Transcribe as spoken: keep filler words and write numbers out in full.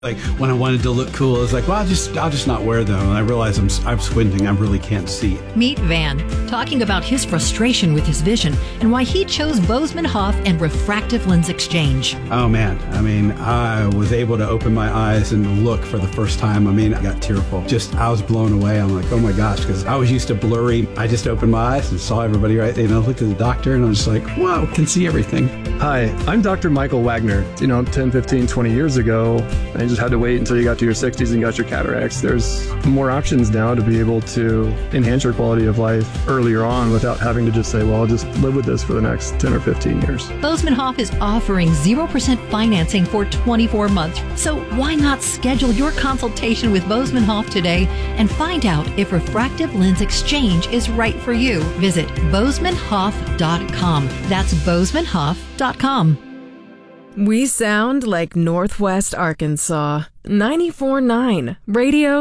Like when I wanted to look cool, I was like, well, I'll just, I'll just not wear them. And I realized I'm, I'm squinting. I really can't see. Meet Van, talking about his frustration with his vision and why he chose Bozeman Hoff and refractive lens exchange. Oh man, I mean, I was able to open my eyes and look for the first time. I mean, I got tearful. Just, I was blown away. I'm like, oh my gosh, because I was used to blurry. I just opened my eyes and saw everybody right there. You know, looked at the doctor and I was just like, whoa, can see everything. Hi, I'm Doctor Michael Wagner. You know, ten, fifteen, twenty years ago, I just had to wait until you got to your sixties and got your cataracts. There's more options now to be able to enhance your quality of life earlier on without having to just say, well, I'll just live with this for the next ten or fifteen years. Bozeman Hoff is offering zero percent financing for twenty-four months. So why not schedule your consultation with Bozeman Hoff today and find out if refractive lens exchange is right for you? Visit bozeman hoff dot com. That's bozeman hoff dot com. We sound like Northwest Arkansas. ninety-four point nine Radio